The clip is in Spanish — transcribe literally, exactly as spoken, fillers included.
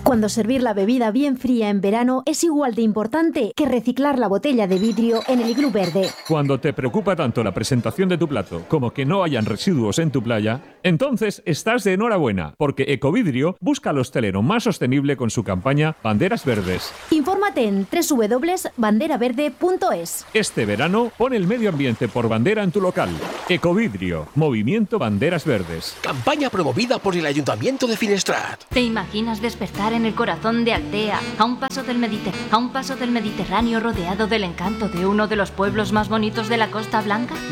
Cuando servir la bebida bien fría en verano es igual de importante que reciclar la botella de vidrio en el iglú verde. Cuando te preocupa tanto la presentación de tu plato como que no hayan residuos en tu playa, entonces estás de enhorabuena, porque Ecovidrio busca al hostelero más sostenible con su campaña Banderas Verdes. Infórmate en doble u doble u doble u punto bandera verde punto es. Este verano, pon el medio ambiente por bandera en tu local. Ecovidrio, Movimiento Banderas Verdes. Campaña promovida por el Ayuntamiento de Finestrat. ¿Te imaginas despertar en el corazón de Altea, a un paso del Mediter- a un paso del Mediterráneo, rodeado del encanto de uno de los pueblos más bonitos de la Costa Blanca?